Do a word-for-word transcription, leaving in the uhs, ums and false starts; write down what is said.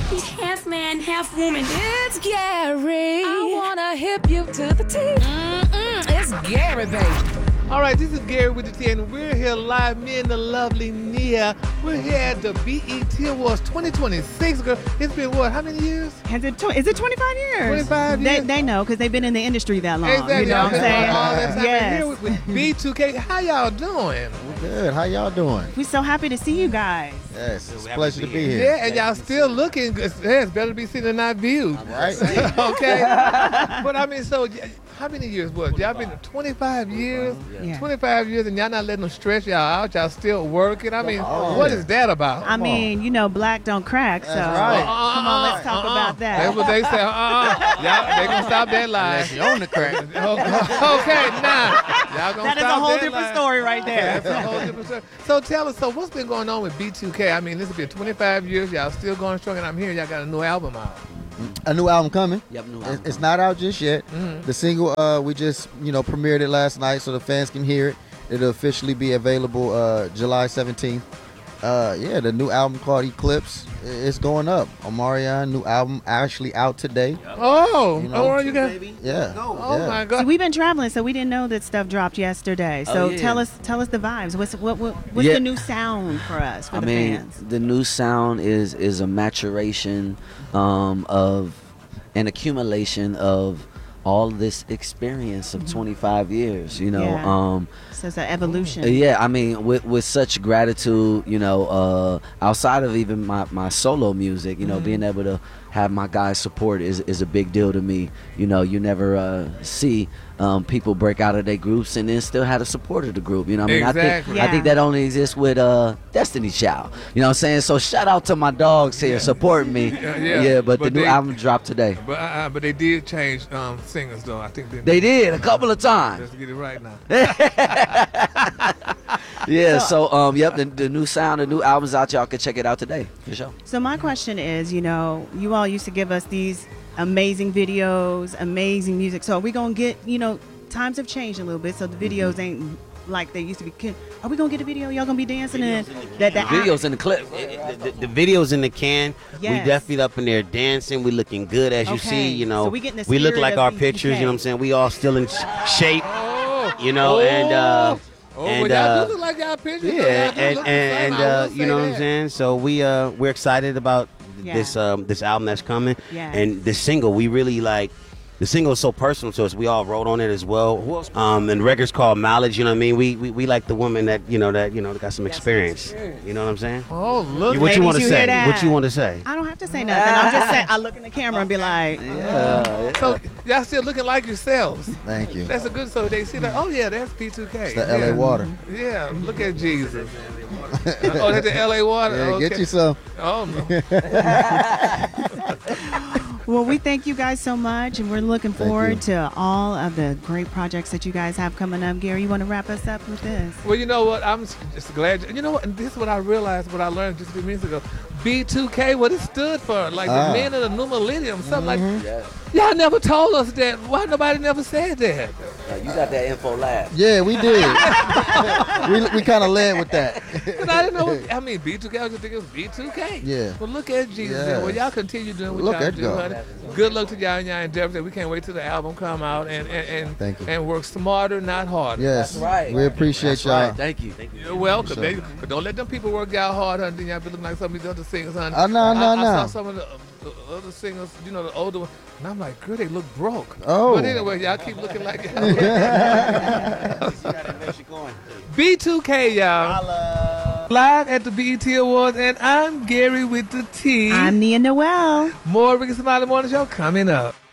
He's half man, half woman. It's Gary. I wanna hip you to the T. Mm-mm, it's Gary, baby. All right, this is Gary with the T, and we're here live, me and the lovely Nia. We're here at the B E T Awards twenty twenty-six, girl. It's been what, how many years? Has it tw- is it twenty-five years? twenty-five They, years? they know because they've been in the industry that long. Exactly. You know what I'm saying? All that time. Yes. And here with, with B two K. How y'all doing? Good. How y'all doing? We're so happy to see you guys. Yes, it's a pleasure to be here. Yeah, and y'all still looking good. Yeah, it's better to be seen than not viewed. Right. Okay. But I mean, so how many years was? Y'all been twenty-five years? Yeah. twenty-five years, and y'all not letting them stress y'all out. Y'all still working. I mean, Oh, what yeah. is that about? I mean, you know, black don't crack. So That's right. come on, let's talk Uh-uh. about that. That's what they say. Uh-uh. Y'all, they gonna stop that lie. Unless you own the crack. Okay, now y'all gonna That is a stop whole that different lie. story right there. That's a whole different story. So tell us, so what's been going on with B two K? I mean, this has been twenty-five years. Y'all still going strong, and I'm hearing y'all got a new album out. A new album coming. Yep, new It's, album it's coming. not out just yet. Mhm. The single, uh, we just you know premiered it last night, so the fans can hear it. It'll officially be available uh, July seventeenth. Uh, yeah, the new album called Eclipse. i- It's going up. Omarion, new album actually out today. Oh, You know, oh, you got. Yeah. Oh yeah. my So God. we've been traveling, so we didn't know that stuff dropped yesterday. So Oh, yeah. tell us, tell us the vibes. What's what, what what's Yeah. the new sound for us, for I the mean, fans? the new sound is is a maturation um, of an accumulation of all this experience of twenty-five years. You know, Yeah. um, So it's an evolution. yeah. I mean, with with such gratitude, you know, uh, outside of even my, my solo music, you know, Mm-hmm. being able to have my guys' support is is a big deal to me. You know, you never uh, see um, people break out of their groups and then still have the support of the group. You know, what I mean, I think Exactly. I think Yeah. that only exists with uh, Destiny Child. You know what I'm saying? So shout out to my dogs here supporting me. Yeah, Yeah, yeah. but, the But new they- album dropped today. But uh, but they did change um, singers though. I think they, They did a couple of times. Let's get it right now. Yeah, so um, yep, the, the new sound, the new album's out. Y'all can check it out today for sure. So my question is, you know, you all used to give us these amazing videos, amazing music. So are we gonna get, you know, times have changed a little bit, so the videos ain't like they used to be. Can- Are we gonna get a video? Y'all gonna be dancing in that? The Videos in the clip. The, the, the videos in the can, Yes. we definitely up in there dancing. We looking good, as you Okay, see. You know, so we getting the we look spirit like of our B two K. pictures. You know what I'm saying? We all still in sh- shape. Oh, You know, and uh, oh, and well, y'all uh, do look like y'all pictures. yeah, Y'all do and look the and, same, and I uh, will you know say what I'm that. saying. So we uh we're excited about Yeah. this um this album that's coming, Yeah. and this single. We really like. The single is so personal to us. We all wrote on it as well. Um, and the record's called Mileage. You know what I mean? We, we we like the woman that you know that you know that got some experience. You know what I'm saying? Oh, look. What you Ladies, want to you say? hear that? What you want to say? I don't have to say nothing. I'm just saying. I look in the camera and be like, Yeah, So y'all still looking like yourselves. Thank you. That's a good. So they see that. Oh yeah, that's B two K. It's the L A yeah. water. Yeah, look at Jesus. Oh, that's the L A water. Yeah, okay. get you some. Oh no. well, we thank you guys so much, and we're looking Thank forward you. to all of the great projects that you guys have coming up. Gary, you want to wrap us up with this? Well, you know what? I'm just glad. You know what? And this is what I realized. What I learned just a few minutes ago. B two K. What it stood for? Like Ah. the men of the new millennium. Something Mm-hmm. like. Y'all never told us that. Why nobody never said that? you got that info lab. Yeah, we did. we we kind of led with that. Because I didn't know. What, I mean, B two K. I was just thinking it was B two K. Yeah. Well, look at Jesus. Yeah. Well, y'all continue doing what Look y'all at do, God. honey. Good luck to y'all and y'all endeavors. We can't wait till the album come out and and and, Thank you. and work smarter, not harder. Yes. That's right. We appreciate That's y'all. right. Thank you. Thank you. You're welcome. Sure. They, but don't let them people work y'all hard, honey. Then y'all be looking like some of these other singers, honey. Oh, no, no, I, I no. saw some of the, uh, the other singers, you know, the older ones, and I'm like, girl, they look broke. Oh. But anyway, y'all keep looking like y'all. B two K, y'all. Live at the B E T Awards, and I'm Gary with the T. I'm Nia Noel. More Ricky Smiley Morning Show coming up.